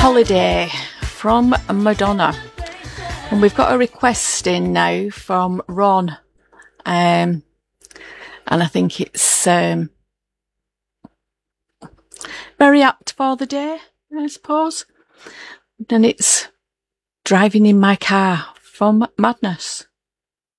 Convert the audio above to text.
Holiday from Madonna. And we've got a request in now from Ron. And I think it's very apt for the day, I suppose. And it's Driving in My Car from Madness.